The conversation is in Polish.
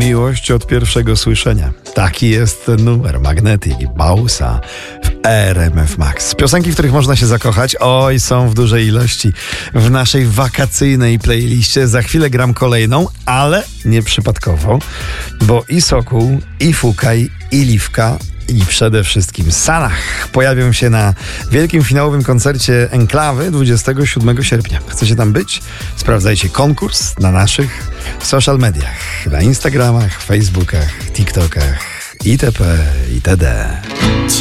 Miłość od pierwszego słyszenia. Taki jest ten numer. Magnetic i Bausa w RMF Max. Piosenki, w których można się zakochać, oj, są w dużej ilości w naszej wakacyjnej playliście. Za chwilę gram kolejną, ale nie przypadkowo, bo i Sokół, i Fukaj, i Liwka, i przede wszystkim Sanach pojawią się na wielkim finałowym koncercie Enklawy 27 sierpnia. Chcecie tam być? Sprawdzajcie konkurs na naszych social mediach, na Instagramach, Facebookach, TikTokach itp. itd.